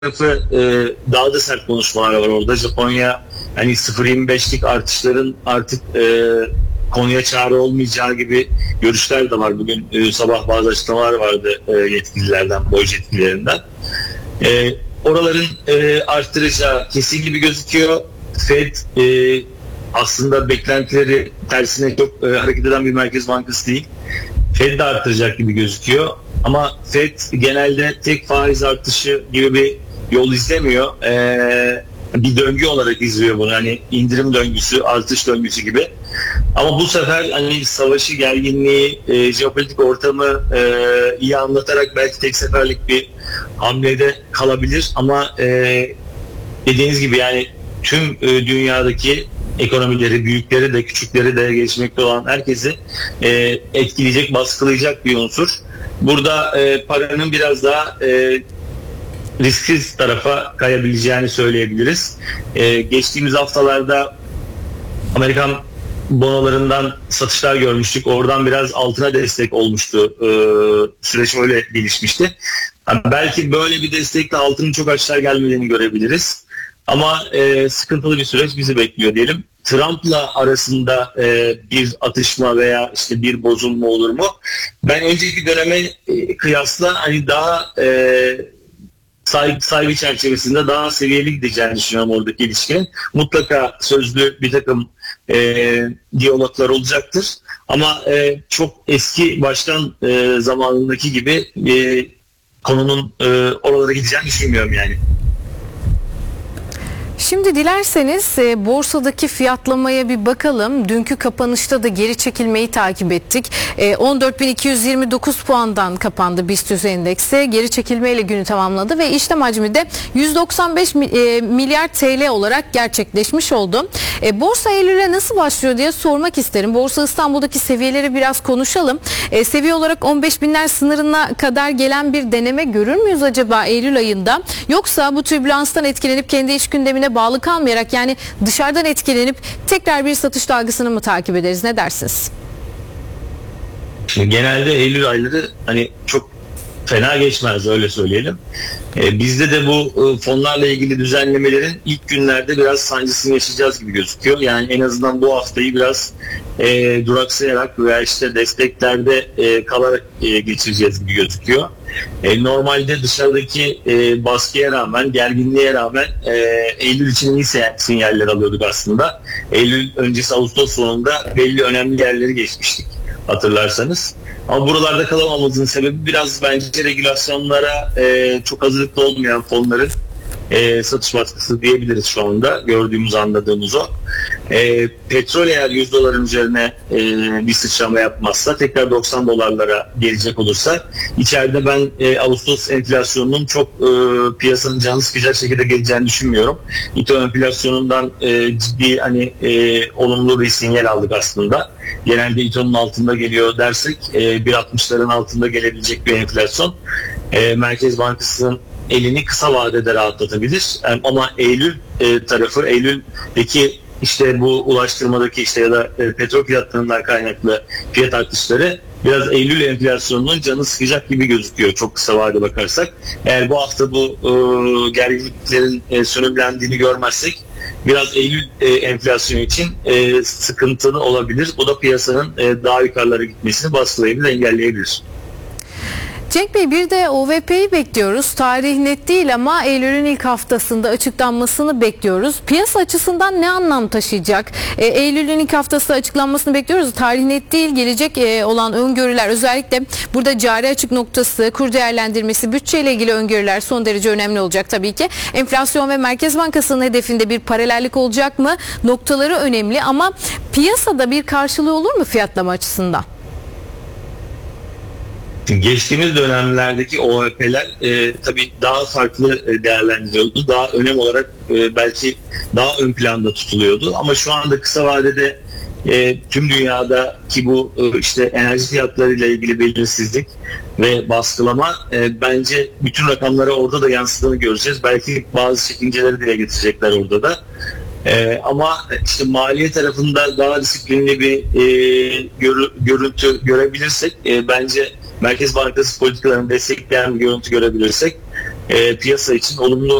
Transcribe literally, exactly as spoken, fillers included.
tarafı e, daha da sert konuşmalar var orada. Japonya hani sıfır virgül yirmi beşlik artışların artık e, konuya çare olmayacağı gibi görüşler de var. Bugün e, sabah bazı açıklamalar vardı e, yetkililerden, BOJ yetkililerinden. E, oraların e, arttıracağı kesin gibi gözüküyor. Fed e, aslında beklentileri tersine çok e, hareket eden bir merkez bankası değil. Fed de arttıracak gibi gözüküyor. Ama Fed genelde tek faiz artışı gibi bir yol izlemiyor. Ee, bir döngü olarak izliyor bunu. Hani indirim döngüsü, artış döngüsü gibi. Ama bu sefer hani savaşı, gerginliği, e, jeopolitik ortamı e, iyi anlatarak belki tek seferlik bir hamlede kalabilir. Ama e, dediğiniz gibi yani tüm e, dünyadaki ekonomileri, büyükleri de küçükleri de gelişmekte olan herkesi e, etkileyecek, baskılayacak bir unsur. Burada e, paranın biraz daha e, risksiz tarafa kayabileceğini söyleyebiliriz. E, geçtiğimiz haftalarda Amerikan bonolarından satışlar görmüştük. Oradan biraz altına destek olmuştu. E, süreç öyle gelişmişti. Yani belki böyle bir destekle altının çok aşağı gelmediğini görebiliriz. Ama e, sıkıntılı bir süreç bizi bekliyor diyelim. Trump'la arasında e, bir atışma veya işte bir bozulma olur mu? Ben önceki döneme e, kıyasla hani daha e, saygı, saygı çerçevesinde daha seviyeli gideceğini düşünüyorum oradaki ilişkinin. Mutlaka sözlü bir takım e, diyaloglar olacaktır. Ama e, çok eski başkan e, zamanındaki gibi e, konunun e, oralara gideceğini düşünmüyorum yani. Şimdi dilerseniz e, borsadaki fiyatlamaya bir bakalım. Dünkü kapanışta da geri çekilmeyi takip ettik. E, on dört bin iki yüz yirmi dokuz puandan kapandı BIST endeksi. Geri çekilmeyle günü tamamladı ve işlem hacmi de yüz doksan beş e, milyar T L olarak gerçekleşmiş oldu. E, borsa Eylül'e nasıl başlıyor diye sormak isterim. Borsa İstanbul'daki seviyeleri biraz konuşalım. E, seviye olarak on beş binler sınırına kadar gelen bir deneme görür müyüz acaba Eylül ayında? Yoksa bu türbülanstan etkilenip kendi iç gündemine bağlı kalmayarak yani dışarıdan etkilenip tekrar bir satış dalgasını mı takip ederiz? Ne dersiniz? Şimdi genelde Eylül ayları hani çok fena geçmez, öyle söyleyelim. Ee, bizde de bu e, fonlarla ilgili düzenlemelerin ilk günlerde biraz sancısını yaşayacağız gibi gözüküyor. Yani en azından bu haftayı biraz e, duraksayarak veya işte desteklerde e, kalarak e, geçireceğiz gibi gözüküyor. E, normalde dışarıdaki e, baskıya rağmen, gerginliğe rağmen e, Eylül için iyi sinyaller alıyorduk aslında. Eylül öncesi Ağustos sonunda belli önemli yerleri geçmiştik, hatırlarsanız. Ama buralarda kalamamızın sebebi biraz bence regülasyonlara e, çok hazırlıklı olmayan fonların e, satış baskısı diyebiliriz şu anda. Gördüğümüz, anladığımız o. E, petrol eğer yüz doların üzerine e, bir sıçrama yapmazsa, tekrar doksan dolarlara gelecek olursa, içeride ben e, Ağustos enflasyonunun çok e, piyasanın canı sıkacak şekilde geleceğini düşünmüyorum. İTO enflasyonundan e, ciddi hani e, olumlu bir sinyal aldık aslında. Genelde İTO'nun altında geliyor dersek e, bir altmışların altında gelebilecek bir enflasyon e, Merkez Bankası'nın elini kısa vadede rahatlatabilir. Yani ama Eylül e, tarafı, Eylül'deki işte bu ulaştırmadaki işte ya da e, petrol fiyatlarından kaynaklı fiyat artışları biraz Eylül enflasyonunun canı sıkacak gibi gözüküyor çok kısa vadede bakarsak. Eğer bu hafta bu e, gerginliklerin e, sönümlendiğini görmezsek biraz Eylül e, enflasyonu için e, sıkıntılı olabilir. Bu da piyasanın e, daha yukarılara gitmesini baskılayabilir, engelleyebilir. Cenk Bey, bir de O V P'yi bekliyoruz. Tarih net değil ama Eylül'ün ilk haftasında açıklanmasını bekliyoruz. Piyasa açısından ne anlam taşıyacak? E, Eylül'ün ilk haftası açıklanmasını bekliyoruz. Tarih net değil, gelecek e, olan öngörüler, özellikle burada cari açık noktası, kur değerlendirmesi, bütçeyle ilgili öngörüler son derece önemli olacak tabii ki. Enflasyon ve Merkez Bankası'nın hedefinde bir paralellik olacak mı? Noktaları önemli ama piyasada bir karşılığı olur mu fiyatlama açısından? Geçtiğimiz dönemlerdeki O V P'ler e, tabii daha farklı e, değerlendiriliyordu. Daha önem olarak e, belki daha ön planda tutuluyordu. Ama şu anda kısa vadede e, tüm dünyadaki bu e, işte enerji fiyatlarıyla ilgili belirsizlik ve baskılama e, bence bütün rakamlara orada da yansıdığını göreceğiz. Belki bazı çekinceleri dile getirecekler orada da. Ee, ama işte maliye tarafında daha disiplinli bir e, görü, görüntü görebilirsek, e, bence Merkez Bankası politikalarını destekleyen bir görüntü görebilirsek e, piyasa için olumlu